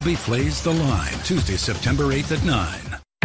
Flays the Line, Tuesday, September 8th at 9.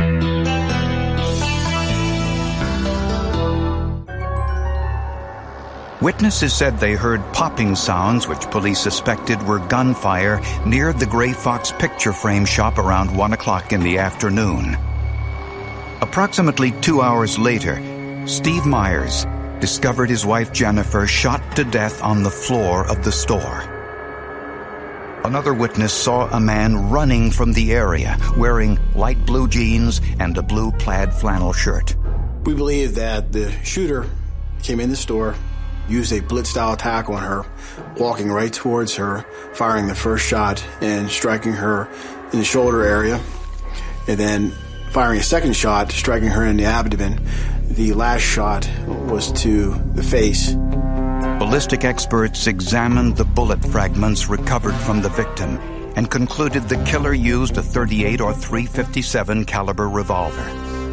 Witnesses said they heard popping sounds which police suspected were gunfire near the Gray Fox picture frame shop around 1 o'clock in the afternoon. Approximately 2 hours later, Steve Myers discovered his wife Jennifer shot to death on the floor of the store. Another witness saw a man running from the area wearing light blue jeans and a blue plaid flannel shirt. We believe that the shooter came in the store, used a blitz-style attack on her, walking right towards her, firing the first shot and striking her in the shoulder area, and then firing a second shot, striking her in the abdomen. The last shot was to the face. Ballistic experts examined the bullet fragments recovered from the victim and concluded the killer used a .38 or .357 caliber revolver.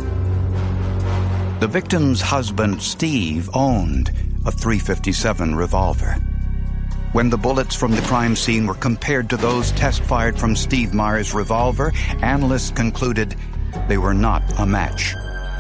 The victim's husband, Steve, owned a .357 revolver. When the bullets from the crime scene were compared to those test-fired from Steve Myers' revolver, analysts concluded they were not a match.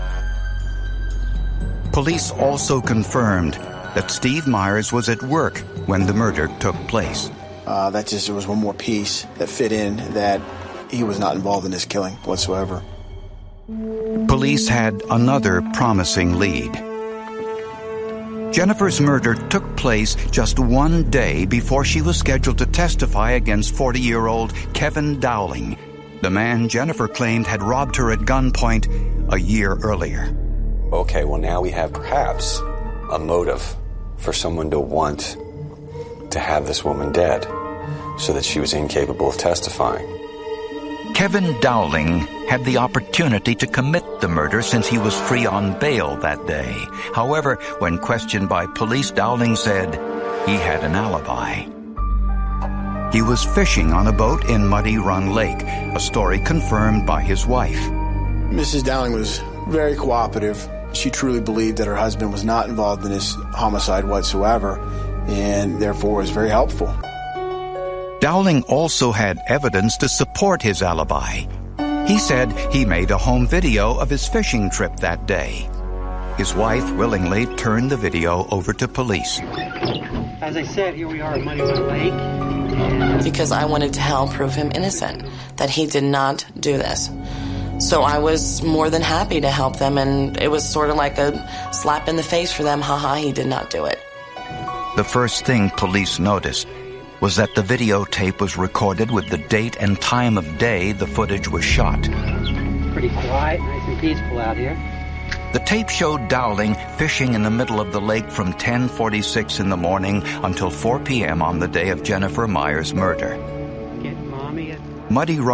Police also confirmed that Steve Myers was at work when the murder took place. There was one more piece that fit in that he was not involved in this killing whatsoever. Police had another promising lead. Jennifer's murder took place just 1 day before she was scheduled to testify against 40-year-old Kevin Dowling, the man Jennifer claimed had robbed her at gunpoint a year earlier. Okay, well now we have perhaps a motive for someone to want to have this woman dead so that she was incapable of testifying. Kevin Dowling had the opportunity to commit the murder since he was free on bail that day. However, when questioned by police, Dowling said he had an alibi. He was fishing on a boat in Muddy Run Lake, a story confirmed by his wife. Mrs. Dowling was very cooperative. She truly believed that her husband was not involved in this homicide whatsoever, and therefore was very helpful. Dowling also had evidence to support his alibi. He said he made a home video of his fishing trip that day. His wife willingly turned the video over to police. As I said, here we are at Muddy Run Lake. Because I wanted to help prove him innocent, that he did not do this. So I was more than happy to help them, and it was sort of like a slap in the face for them. Haha, he did not do it. The first thing police noticed was that the videotape was recorded with the date and time of day the footage was shot. Pretty quiet, nice and peaceful out here. The tape showed Dowling fishing in the middle of the lake from 10:46 in the morning until 4 p.m. on the day of Jennifer Myers' murder. Get mommy. Muddy